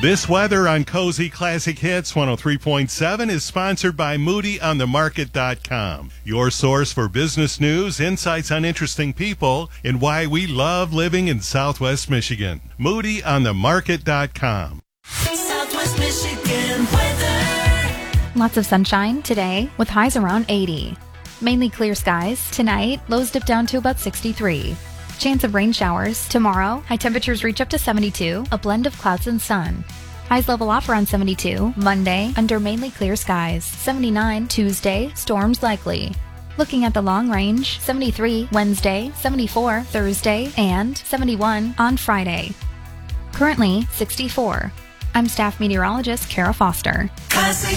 This weather on Cozy Classic Hits 103.7 is sponsored by MoodyOnTheMarket.com, your source for business news, insights on interesting people, and why we love living in Southwest Michigan. MoodyOnTheMarket.com. Southwest Michigan weather. Lots of sunshine today with highs around 80. Mainly clear skies tonight, lows dip down to about 63. Chance of rain showers tomorrow. High temperatures reach up to 72, a blend of clouds and sun. Highs level off around 72. Monday, under mainly clear skies. 79 Tuesday, storms likely. Looking at the long range, 73 Wednesday, 74 Thursday, and 71 on Friday. Currently 64. I'm staff meteorologist Kara Foster. Classic